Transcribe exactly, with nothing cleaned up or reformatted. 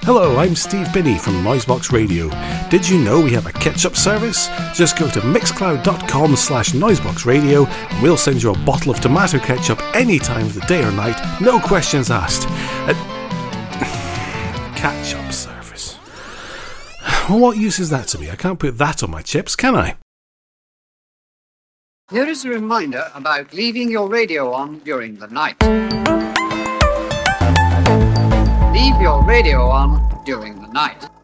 Hello, I'm Steve Binney from Noisebox Radio. Did you know we have a catch-up service? Just go to mixcloud.com slash noiseboxradio and we'll send you a bottle of tomato ketchup any time of the day or night, no questions asked. A catch-up service. Well, what use is that to me? I can't put that on my chips, can I? Here is a reminder about leaving your radio on during the night. Leave your radio on during the night.